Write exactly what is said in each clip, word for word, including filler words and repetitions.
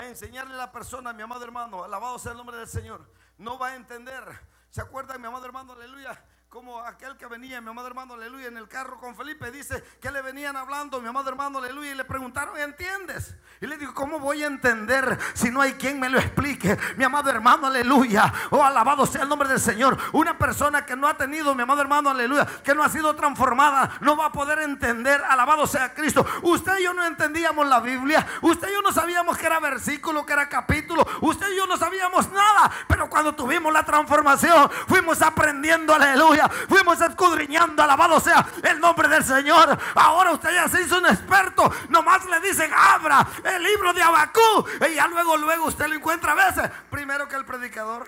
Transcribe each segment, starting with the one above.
enseñarle a la persona, mi amado hermano, alabado sea el nombre del Señor, no va a entender. ¿Se acuerdan, mi amado hermano, aleluya? Como aquel que venía, mi amado hermano, aleluya, en el carro con Felipe, dice que le venían hablando, mi amado hermano, aleluya, y le preguntaron, ¿entiendes? Y le dijo, ¿cómo voy a entender si no hay quien me lo explique? Mi amado hermano, aleluya, oh, alabado sea el nombre del Señor. Una persona que no ha tenido, mi amado hermano, aleluya, que no ha sido transformada, no va a poder entender, alabado sea Cristo. Usted y yo no entendíamos la Biblia, usted y yo no sabíamos que era versículo, que era capítulo, usted y yo no sabíamos nada, pero cuando tuvimos la transformación, fuimos aprendiendo, aleluya, fuimos escudriñando, alabado sea el nombre del Señor. Ahora usted ya se hizo un experto, nomás le dicen abra el libro de Habacuc y ya luego luego usted lo encuentra a veces primero que el predicador.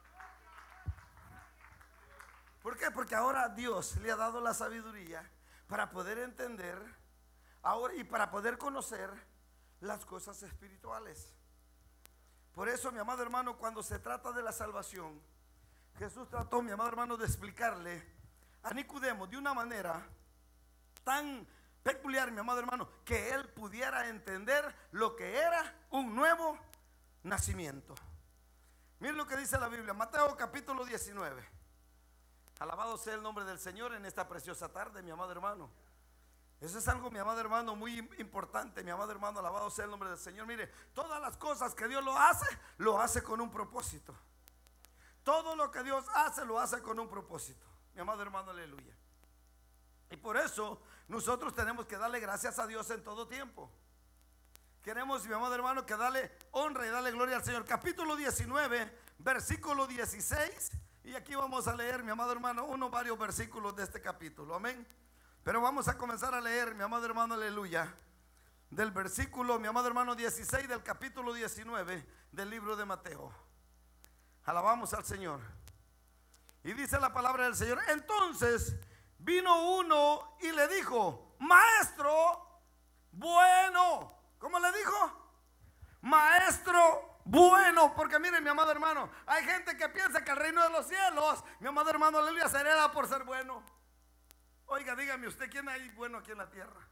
¿Por qué? Porque ahora Dios le ha dado la sabiduría para poder entender ahora y para poder conocer las cosas espirituales. Por eso, mi amado hermano, cuando se trata de la salvación, Jesús trató, mi amado hermano, de explicarle a Nicodemo de una manera tan peculiar, mi amado hermano, que él pudiera entender lo que era un nuevo nacimiento. Miren lo que dice la Biblia, Mateo capítulo diecinueve. Alabado sea el nombre del Señor en esta preciosa tarde, mi amado hermano. Eso es algo, mi amado hermano, muy importante, mi amado hermano, alabado sea el nombre del Señor. Mire, todas las cosas que Dios lo hace, lo hace con un propósito. Todo lo que Dios hace, lo hace con un propósito, mi amado hermano, aleluya. Y por eso nosotros tenemos que darle gracias a Dios en todo tiempo. Queremos, mi amado hermano, que darle honra y darle gloria al Señor. Capítulo diecinueve, versículo dieciséis. Y aquí vamos a leer, mi amado hermano, uno varios versículos de este capítulo, amén. Pero vamos a comenzar a leer, mi amado hermano, aleluya, del versículo, mi amado hermano, dieciséis del capítulo diecinueve del libro de Mateo. Alabamos al Señor. Y dice la palabra del Señor: entonces vino uno y le dijo, maestro bueno. ¿Cómo le dijo? Maestro bueno. Porque miren, mi amado hermano, hay gente que piensa que el reino de los cielos, mi amado hermano, aleluya, se hereda por ser bueno. Oiga, dígame usted, ¿quién hay bueno aquí en la tierra?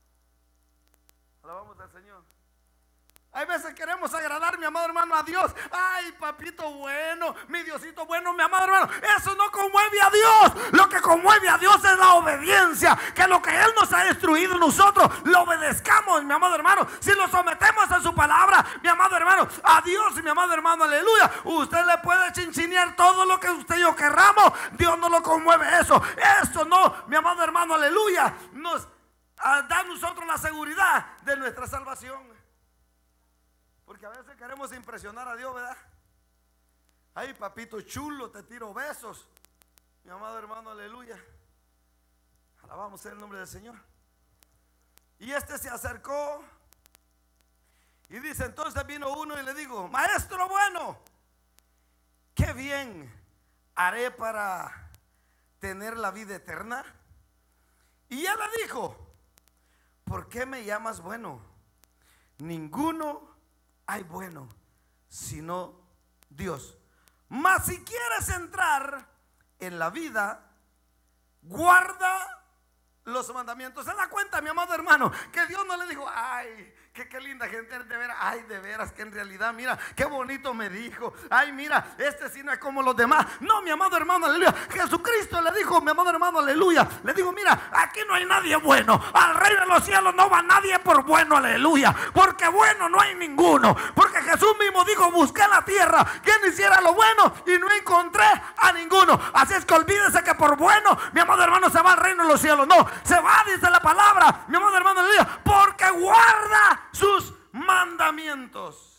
Alabamos al Señor. Hay veces queremos agradar, mi amado hermano, a Dios. Ay, papito bueno, mi Diosito bueno, mi amado hermano. Eso no conmueve a Dios. Lo que conmueve a Dios es la obediencia. Que lo que Él nos ha instruido, nosotros lo obedezcamos, mi amado hermano. Si lo sometemos a su palabra, mi amado hermano, a Dios, mi amado hermano, aleluya. Usted le puede chinchinear todo lo que usted y yo querramos. Dios no lo conmueve eso. Eso no, mi amado hermano, aleluya, nos da a nosotros la seguridad de nuestra salvación. Porque a veces queremos impresionar a Dios, ¿verdad? Ay, papito chulo, te tiro besos, mi amado hermano, aleluya. Alabamos el nombre del Señor. Y este se acercó y dice, entonces vino uno y le dijo, maestro bueno, qué bien haré para tener la vida eterna. Y él le dijo, ¿por qué me llamas bueno? Ninguno hay bueno sino Dios. Mas si quieres entrar en la vida, guarda los mandamientos. Se da cuenta, mi amado hermano, que Dios no le dijo, ay, que qué linda gente, de veras, ay, de veras, que en realidad, mira, qué bonito me dijo, ay, mira, este sí no es como los demás. No, mi amado hermano, aleluya, Jesucristo le dijo, mi amado hermano, aleluya, le dijo, mira, aquí no hay nadie bueno, al reino de los cielos no va nadie por bueno, aleluya, porque bueno no hay ninguno, porque Jesús mismo dijo, busqué en la tierra quien hiciera lo bueno y no encontré a ninguno. Así es que olvídese que por bueno, mi amado hermano, se va al reino de los cielos. No, se va, dice la palabra, mi amado hermano, aleluya, porque guarda sus mandamientos.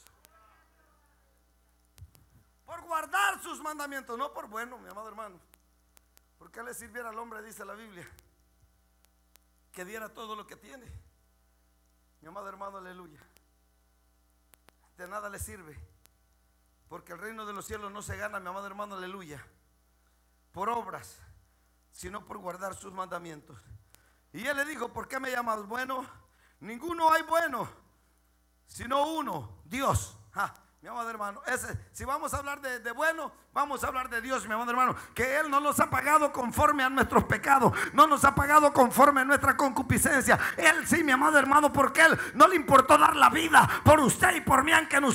Por guardar sus mandamientos, no por bueno, mi amado hermano. ¿Por qué le sirviera al hombre, dice la Biblia, que diera todo lo que tiene? Mi amado hermano, aleluya, de nada le sirve, porque el reino de los cielos no se gana, mi amado hermano, aleluya, por obras, sino por guardar sus mandamientos. Y él le dijo, ¿por qué me llamas bueno? Ninguno hay bueno sino uno, Dios. Ja, mi amado hermano, ese, si vamos a hablar de, de bueno, vamos a hablar de Dios, mi amado hermano, que Él no nos ha pagado conforme a nuestros pecados, no nos ha pagado conforme a nuestra concupiscencia. Él sí, mi amado hermano, porque Él no le importó dar la vida por usted y por mí, aunque nos